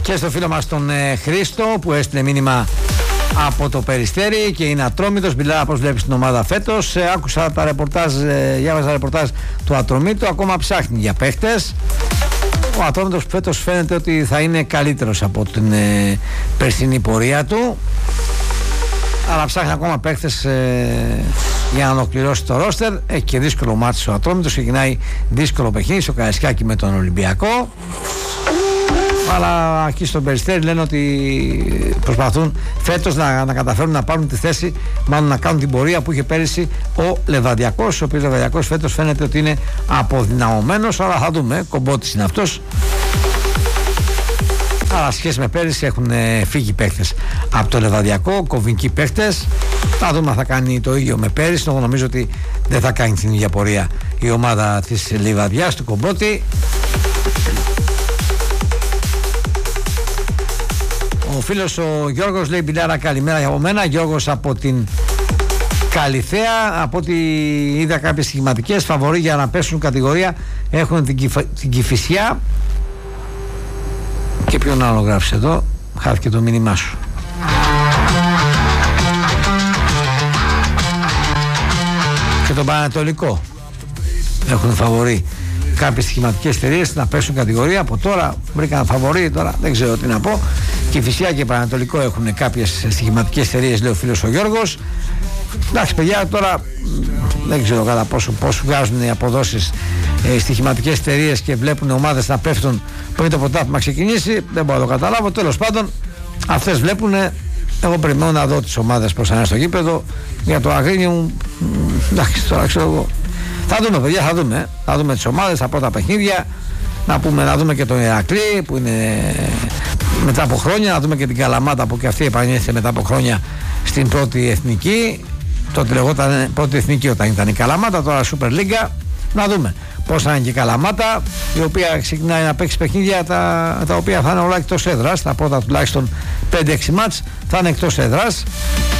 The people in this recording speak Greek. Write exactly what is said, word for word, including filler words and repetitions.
Και στο φίλο μας τον ε, Χρήστο που έστειλε μήνυμα από το Περιστέρι και είναι Ατρόμητος. Μιλά πώς βλέπεις την ομάδα φέτος. Ε, άκουσα τα ρεπορτάζ, ε, διάβαζα τα ρεπορτάζ του Ατρομήτου. Ακόμα ψάχνει για παίχτες. Ο Ατρόμητος φέτος φαίνεται ότι θα είναι καλύτερος από την ε, περσινή πορεία του. Αλλά ψάχνει ακόμα παίχτες ε, για να ολοκληρώσει το ρόστερ. Έχει και δύσκολο μάτι ο Ατρόμητος. Ξεκινάει δύσκολο παιχνίδι στο Καραϊσκάκι με τον Ολυμπιακό. Αλλά εκεί στον Περιστέρι λένε ότι προσπαθούν φέτος να, να καταφέρουν να πάρουν τη θέση, μάλλον να κάνουν την πορεία που είχε πέρυσι ο Λεβαδιακός, ο οποίος Λεβαδιακός φέτος φαίνεται ότι είναι αποδυναμωμένος, αλλά θα δούμε, κομπότης είναι αυτός. Αλλά σχέση με πέρυσι έχουν φύγει παίχτες από το Λεβαδιακό, κοβινικοί παίχτες. Θα δούμε αν θα κάνει το ίδιο με πέρυσι. Εγώ νομίζω ότι δεν θα κάνει την ίδια πορεία η ομάδα της Λιβαδιάς, του Κομπότη. Ο φίλος ο Γιώργος λέει: Μπιλάρα, καλημέρα από μένα. Γιώργος από την Καλιθέα. Από ό,τι είδα κάποιες στοιχηματικές, φαβορί για να πέσουν κατηγορία έχουν την, Κυφ... την Κηφισιά. Και ποιον άλλο γράφεις εδώ, χάθηκε το μήνυμά σου. Και τον Πανατολικό έχουν φαβορί κάποιες στοιχηματικές εταιρείες να πέσουν κατηγορία. Από τώρα βρήκαν φαβορί, τώρα δεν ξέρω τι να πω. Και Κηφισιά και Πανατολικό έχουν κάποιες στοιχηματικές εταιρείες, λέει ο φίλος ο Γιώργος. Εντάξει παιδιά, τώρα δεν ξέρω κατά πόσο, πόσο βγάζουν οι αποδόσεις ε, στοιχηματικές εταιρείες και βλέπουν ομάδες να πέφτουν πριν το πρωτάθλημα ξεκινήσει. Δεν μπορώ να το καταλάβω. Τέλος πάντων, αυτές βλέπουν. Εγώ περιμένω να δω τις ομάδες προς ανά στο γήπεδο. Για το Αγρίνιο, εντάξει, τώρα ξέρω εγώ. Θα δούμε παιδιά, θα δούμε. Θα δούμε τις ομάδες, τα πρώτα παιχνίδια. Να πούμε, να δούμε και τον Ηρακλή που είναι μετά από χρόνια. Να δούμε και την Καλαμάτα που και αυτή επανήλθε μετά από χρόνια στην πρώτη εθνική. Τότε λεγόταν πρώτη εθνική όταν ήταν η Καλαμάτα, τώρα Super League. Να δούμε πώς θα είναι και η Καλαμάτα, η οποία ξεκινάει να παίξει παιχνίδια τα, τα οποία θα είναι όλα εκτός έδρας. Τα πρώτα τουλάχιστον πέντε έξι μάτς θα είναι εκτός έδρας.